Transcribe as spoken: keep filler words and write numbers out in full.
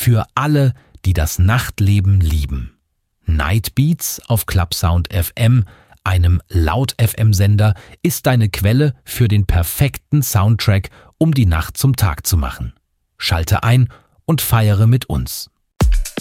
Für alle, die das Nachtleben lieben. Nightbeats auf Clubsound F M, einem Laut-F M-Sender, ist deine Quelle für den perfekten Soundtrack, um die Nacht zum Tag zu machen. Schalte ein und feiere mit uns.